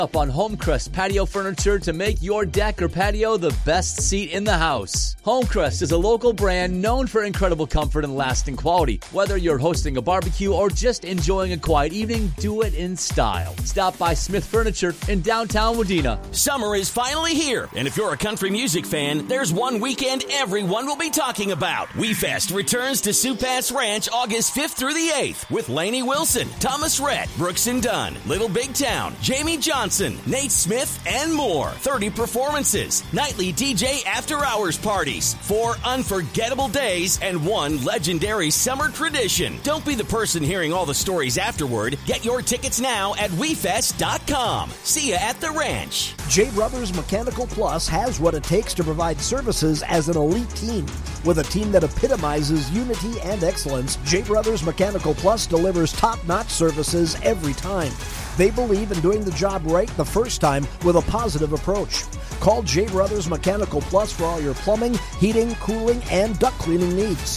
Up on Homecrest Patio Furniture to make your deck or patio the best seat in the house. Homecrest is a local brand known for incredible comfort and lasting quality. Whether you're hosting a barbecue or just enjoying a quiet evening, do it in style. Stop by Smith Furniture in downtown Wadena. Summer is finally here, and if you're a country music fan, there's one weekend everyone will be talking about. WeFest returns to Supass Ranch August 5th through the 8th with Lainey Wilson, Thomas Rhett, Brooks and Dunn, Little Big Town, Jamie Johnson, Nate Smith, and more. 30 performances, nightly DJ after-hours parties, 4 unforgettable days, and 1 legendary summer tradition. Don't be the person hearing all the stories afterward. Get your tickets now at WeFest.com. See you at the ranch. J Brothers Mechanical Plus has what it takes to provide services as an elite team. With a team that epitomizes unity and excellence, J Brothers Mechanical Plus delivers top-notch services every time. They believe in doing the job right the first time with a positive approach. Call J Brothers Mechanical Plus for all your plumbing, heating, cooling, and duct cleaning needs.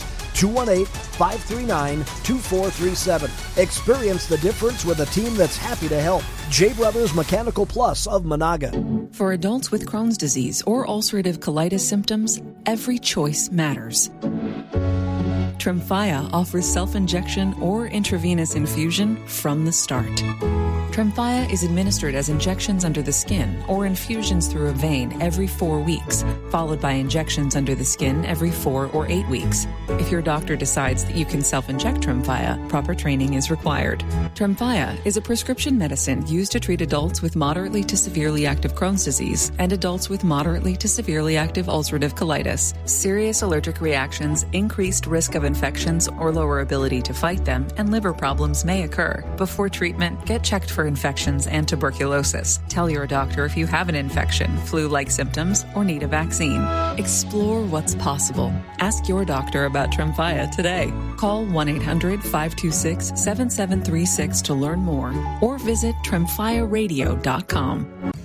218-539-2437. Experience the difference with a team that's happy to help. J Brothers Mechanical Plus of Monaga. For adults with Crohn's disease or ulcerative colitis symptoms, every choice matters. Tremfya offers self-injection or intravenous infusion from the start. Tremfya is administered as injections under the skin or infusions through a vein every 4 weeks, followed by injections under the skin every 4 or 8 weeks. If your doctor decides that you can self-inject Tremfya, proper training is required. Tremfya is a prescription medicine used to treat adults with moderately to severely active Crohn's disease and adults with moderately to severely active ulcerative colitis. Serious allergic reactions, increased risk of infections or lower ability to fight them, and liver problems may occur. Before treatment, get checked for infections and tuberculosis. Tell your doctor if you have an infection, flu-like symptoms, or need a vaccine. Explore what's possible. Ask your doctor about Tremfya today. Call 1-800-526-7736 to learn more or visit tremfyaradio.com.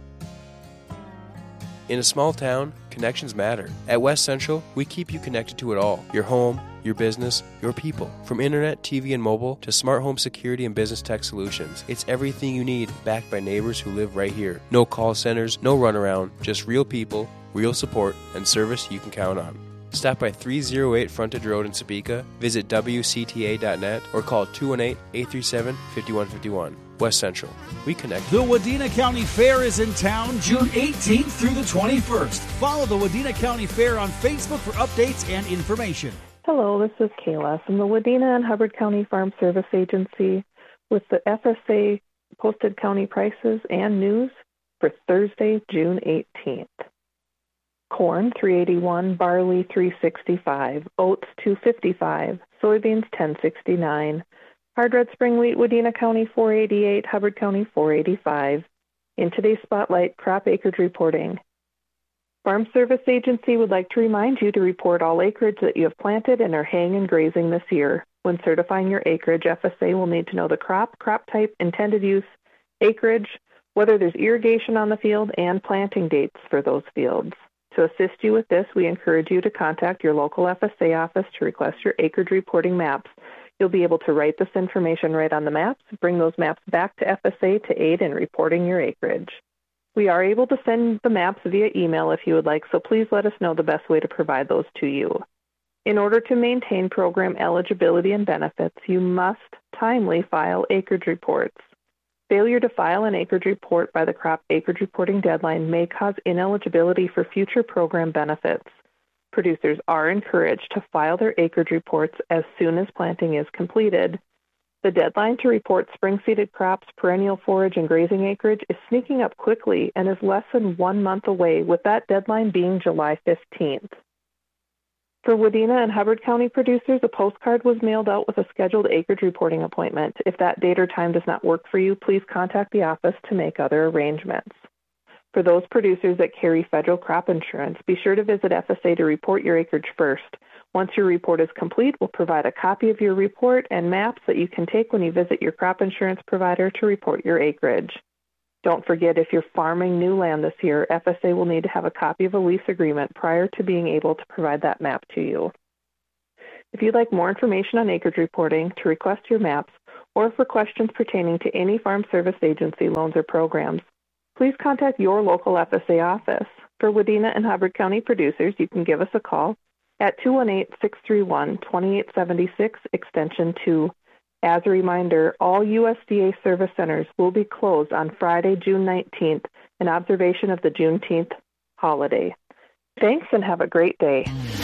In a small town, connections matter. At West Central, we keep you connected to it all. Your home, your business, your people. From internet, TV, and mobile to smart home security and business tech solutions. It's everything you need, backed by neighbors who live right here. No call centers, no runaround, just real people, real support, and service you can count on. Stop by 308 Frontage Road in Topeka, visit WCTA.net, or call 218-837-5151. West Central. We connect. The Wadena County Fair is in town June 18th through the 21st. Follow the Wadena County Fair on Facebook for updates and information. Hello, this is Kayla from the Wadena and Hubbard County Farm Service Agency with the FSA posted county prices and news for Thursday, June 18th. Corn, $3.81, barley, $3.65, oats, $2.55, soybeans, $10.69. Hard red spring wheat, Wadena County, $4.88, Hubbard County, $4.85. In today's Spotlight, crop acreage reporting. Farm Service Agency would like to remind you to report all acreage that you have planted and are haying and grazing this year. When certifying your acreage, FSA will need to know the crop type, intended use, acreage, whether there's irrigation on the field, and planting dates for those fields. To assist you with this, we encourage you to contact your local FSA office to request your acreage reporting maps. You'll be able to write this information right on the maps, bring those maps back to FSA to aid in reporting your acreage. We are able to send the maps via email if you would like, so please let us know the best way to provide those to you. In order to maintain program eligibility and benefits, you must timely file acreage reports. Failure to file an acreage report by the crop acreage reporting deadline may cause ineligibility for future program benefits. Producers are encouraged to file their acreage reports as soon as planting is completed. The deadline to report spring-seeded crops, perennial forage, and grazing acreage is sneaking up quickly and is less than 1 month away, with that deadline being July 15th. For Wadena and Hubbard County producers, a postcard was mailed out with a scheduled acreage reporting appointment. If that date or time does not work for you, please contact the office to make other arrangements. For those producers that carry federal crop insurance, be sure to visit FSA to report your acreage first. Once your report is complete, we'll provide a copy of your report and maps that you can take when you visit your crop insurance provider to report your acreage. Don't forget, if you're farming new land this year, FSA will need to have a copy of a lease agreement prior to being able to provide that map to you. If you'd like more information on acreage reporting, to request your maps, or for questions pertaining to any Farm Service Agency loans or programs, please contact your local FSA office. For Wadena and Hubbard County producers, you can give us a call at 218-631-2876, extension 2. As a reminder, all USDA service centers will be closed on Friday, June 19th, in observation of the Juneteenth holiday. Thanks and have a great day.